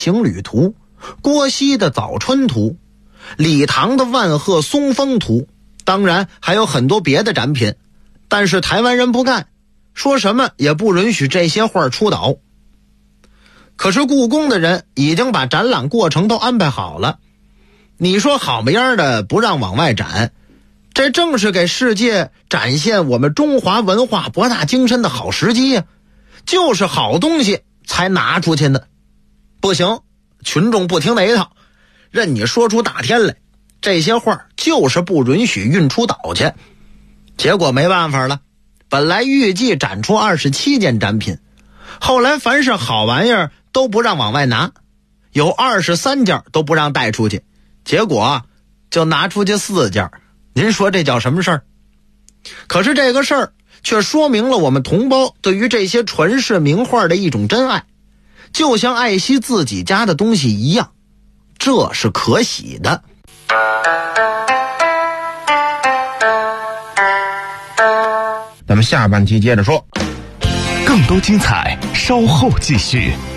行旅图、郭熙的早春图、李唐的万壑松风图，当然还有很多别的展品，但是台湾人不干，说什么也不允许这些画出岛。可是故宫的人已经把展览过程都安排好了，你说好么样的不让往外展，这正是给世界展现我们中华文化博大精深的好时机呀，就是好东西才拿出去呢。不行，群众不听那一套，任你说出大天来，这些画就是不允许运出岛去。结果没办法了，本来预计展出27件展品，后来凡是好玩意儿都不让往外拿，有23件都不让带出去，结果就拿出去4件。您说这叫什么事儿？可是这个事儿却说明了我们同胞对于这些传世名画的一种真爱，就像爱惜自己家的东西一样，这是可喜的。 咱们下半期接着说， 更多精彩稍后继续。